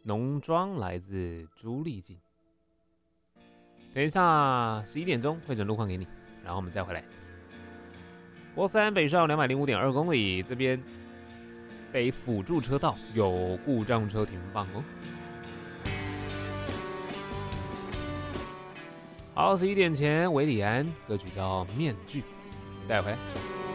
农庄来自朱丽静。等一下11点钟会整路况给你，然后我们再回来。国三北上205.2公里，这边北辅助车道有故障车停放哦。好，11点前，韦礼安歌曲叫《面具》，带回来。